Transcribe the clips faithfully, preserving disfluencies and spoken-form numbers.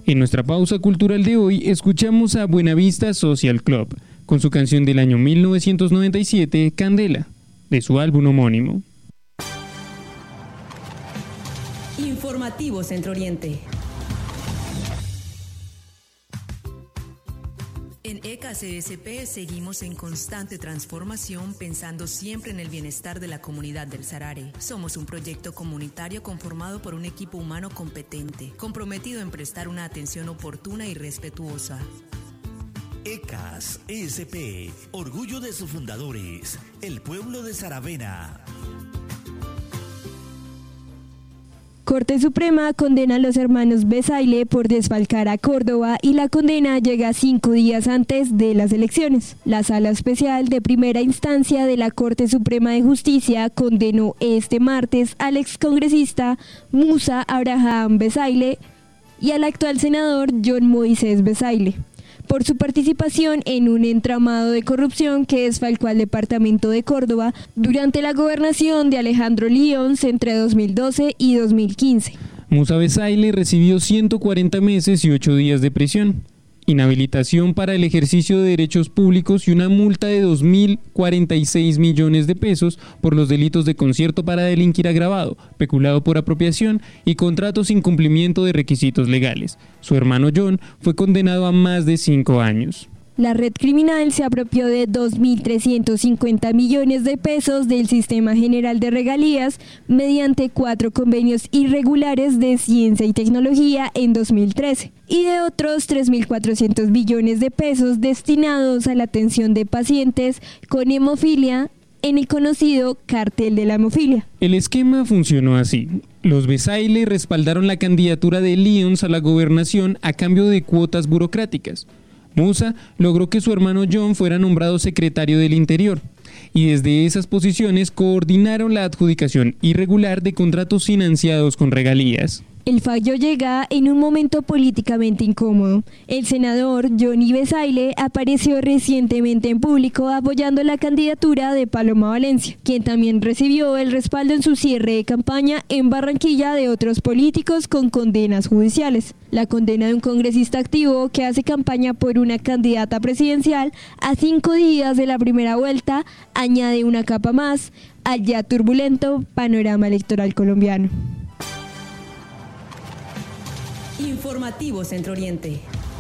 En nuestra pausa cultural de hoy escuchamos a Buenavista Social Club con su canción del año mil novecientos noventa y siete, Candela, de su álbum homónimo. Informativo Centro Oriente. En E C A C S P seguimos en constante transformación, pensando siempre en el bienestar de la comunidad del Sarare. Somos un proyecto comunitario conformado por un equipo humano competente, comprometido en prestar una atención oportuna y respetuosa. E C A S S P, orgullo de sus fundadores, el pueblo de Saravena. Corte Suprema condena a los hermanos Besaile por desfalcar a Córdoba y la condena llega cinco días antes de las elecciones. La Sala Especial de Primera Instancia de la Corte Suprema de Justicia condenó este martes al excongresista Musa Abraham Besaile y al actual senador John Moisés Besaile por su participación en un entramado de corrupción que desfalcó al departamento de Córdoba durante la gobernación de Alejandro Lyons entre dos mil doce y dos mil quince. Musa Besaile recibió ciento cuarenta meses y ocho días de prisión, inhabilitación para el ejercicio de derechos públicos y una multa de dos mil cuarenta y seis millones de pesos por los delitos de concierto para delinquir agravado, peculado por apropiación y contratos sin cumplimiento de requisitos legales. Su hermano John fue condenado a más de cinco años. La red criminal se apropió de dos mil trescientos cincuenta millones de pesos del Sistema General de Regalías mediante cuatro convenios irregulares de ciencia y tecnología en dos mil trece y de otros tres mil cuatrocientos millones de pesos destinados a la atención de pacientes con hemofilia en el conocido cartel de la hemofilia. El esquema funcionó así. Los Besaile respaldaron la candidatura de Lyons a la gobernación a cambio de cuotas burocráticas. Musa logró que su hermano John fuera nombrado secretario del Interior y desde esas posiciones coordinaron la adjudicación irregular de contratos financiados con regalías. El fallo llega en un momento políticamente incómodo. El senador Johnny Besaile apareció recientemente en público apoyando la candidatura de Paloma Valencia, quien también recibió el respaldo en su cierre de campaña en Barranquilla de otros políticos con condenas judiciales. La condena de un congresista activo que hace campaña por una candidata presidencial a cinco días de la primera vuelta añade una capa más al ya turbulento panorama electoral colombiano. Informativo Centro Oriente.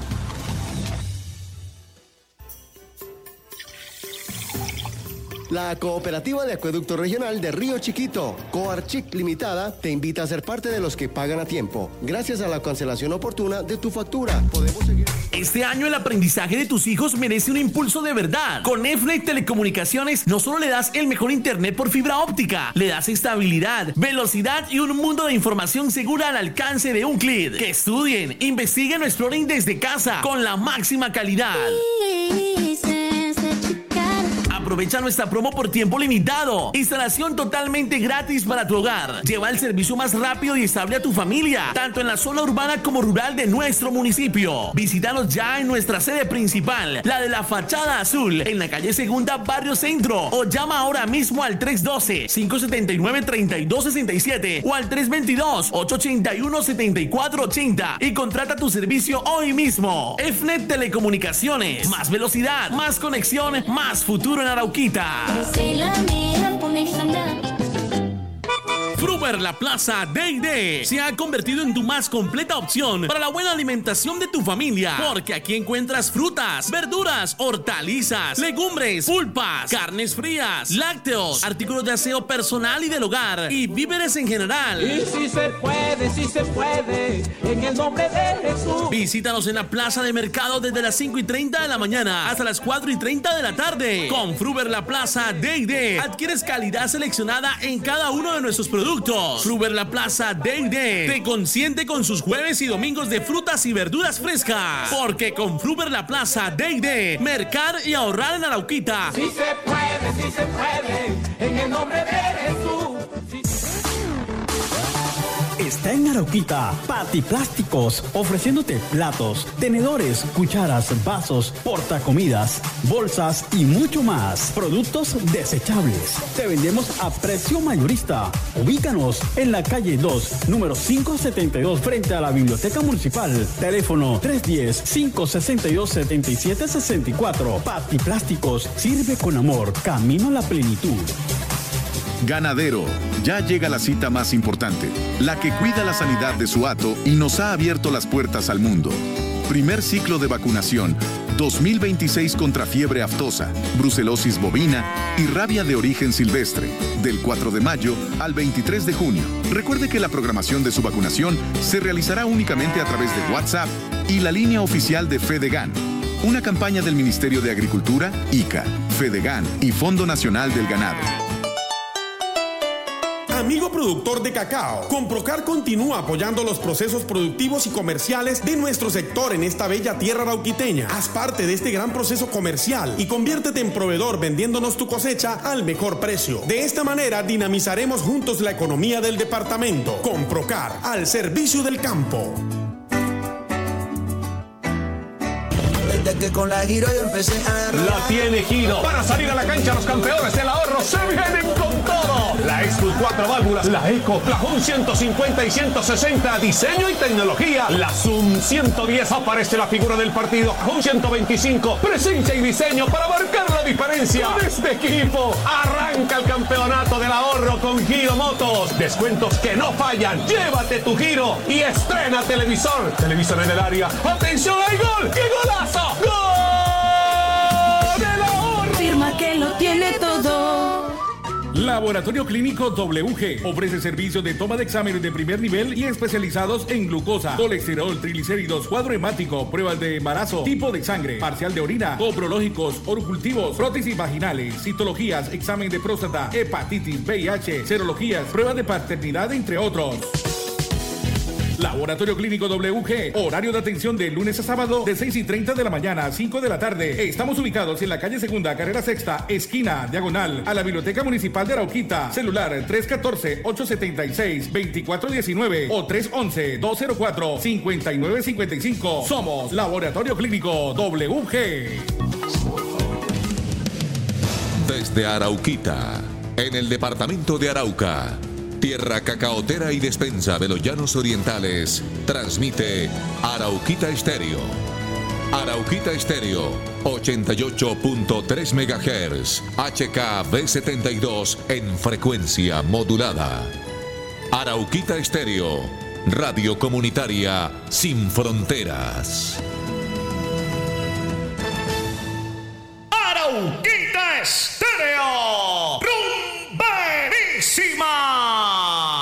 La Cooperativa de Acueducto Regional de Río Chiquito, Coarchic Limitada, te invita a ser parte de los que pagan a tiempo. Gracias a la cancelación oportuna de tu factura, podemos seguir. Este año el aprendizaje de tus hijos merece un impulso de verdad. Con EFNET Telecomunicaciones no solo le das el mejor internet por fibra óptica, le das estabilidad, velocidad y un mundo de información segura al alcance de un clic. Que estudien, investiguen o exploren desde casa con la máxima calidad. Aprovecha nuestra promo por tiempo limitado. Instalación totalmente gratis para tu hogar. Lleva el servicio más rápido y estable a tu familia, tanto en la zona urbana como rural de nuestro municipio. Visítanos ya en nuestra sede principal, la de la Fachada Azul, en la calle Segunda, Barrio Centro, o llama ahora mismo al tres uno dos, cinco siete nueve, tres dos seis siete o al tres dos dos, ocho ocho uno, siete cuatro ocho cero y contrata tu servicio hoy mismo. EFNET Telecomunicaciones. Más velocidad, más conexión, más futuro en Arauquita. Fruber La Plaza D y D se ha convertido en tu más completa opción para la buena alimentación de tu familia, porque aquí encuentras frutas, verduras, hortalizas, legumbres, pulpas, carnes frías, lácteos, artículos de aseo personal y del hogar y víveres en general. Y si se puede, si se puede, en el nombre de Jesús. Visítanos en la Plaza de Mercado desde las cinco y treinta de la mañana hasta las cuatro y treinta de la tarde. Con Fruber La Plaza D y D adquieres calidad seleccionada en cada uno de nuestros productos. Fruber La Plaza D y D te consiente con sus jueves y domingos de frutas y verduras frescas, porque con Fruber La Plaza D y D, mercar y ahorrar en Arauquita. Si se puede, si se puede, en el nombre de Jesús. Si se... Está en Arauquita, Patiplásticos, ofreciéndote platos, tenedores, cucharas, vasos, portacomidas, bolsas y mucho más. Productos desechables. Te vendemos a precio mayorista. Ubícanos en la calle dos, número quinientos setenta y dos, frente a la Biblioteca Municipal. Teléfono tres uno cero, cinco seis dos, siete siete seis cuatro. Patiplásticos, sirve con amor, camino a la plenitud. Ganadero, ya llega la cita más importante, la que cuida la sanidad de su hato y nos ha abierto las puertas al mundo. Primer ciclo de vacunación dos mil veintiséis contra fiebre aftosa, brucelosis bovina y rabia de origen silvestre, del cuatro de mayo al veintitrés de junio. Recuerde que la programación de su vacunación se realizará únicamente a través de WhatsApp y la línea oficial de FEDEGAN. Una campaña del Ministerio de Agricultura, I C A, FEDEGAN y Fondo Nacional del Ganado. Amigo productor de cacao, Comprocar continúa apoyando los procesos productivos y comerciales de nuestro sector en esta bella tierra arauquiteña. Haz parte de este gran proceso comercial y conviértete en proveedor vendiéndonos tu cosecha al mejor precio. De esta manera dinamizaremos juntos la economía del departamento. Comprocar, al servicio del campo. Desde que con la Giro yo empecé a agarrar. La tiene Giro. Para salir a la cancha los campeones del ahorro se vienen con todo. La Expul cuatro válvulas, la Eco, la Jun ciento cincuenta y ciento sesenta, diseño y tecnología. La Zoom ciento diez, aparece la figura del partido. Jun ciento veinticinco, presencia y diseño para marcar la diferencia. Con este equipo arranca el campeonato del ahorro con Giro Motos. Descuentos que no fallan. Llévate tu Giro y estrena televisor. Televisor en el área. ¡Atención, hay gol! ¡Qué golazo! ¡Gol del ahorro! Firma que lo tiene todo. Laboratorio Clínico W G ofrece servicios de toma de exámenes de primer nivel y especializados en glucosa, colesterol, triglicéridos, cuadro hemático, pruebas de embarazo, tipo de sangre, parcial de orina, coprológicos, orocultivos, prótesis vaginales, citologías, examen de próstata, hepatitis, V I H, serologías, pruebas de paternidad, entre otros. Laboratorio Clínico W G, horario de atención de lunes a sábado de seis y treinta de la mañana a cinco de la tarde. Estamos ubicados en la calle Segunda, carrera Sexta, esquina, diagonal, a la Biblioteca Municipal de Arauquita. Celular tres uno cuatro, ocho siete seis, dos cuatro uno nueve o tres uno uno, dos cero cuatro, cinco nueve cinco cinco. Somos Laboratorio Clínico W G. Desde Arauquita, en el departamento de Arauca, tierra cacaotera y despensa de los llanos orientales, transmite Arauquita Estéreo. Arauquita Estéreo, ochenta y ocho punto tres megahertz, H K B setenta y dos en frecuencia modulada. Arauquita Estéreo, radio comunitaria sin fronteras.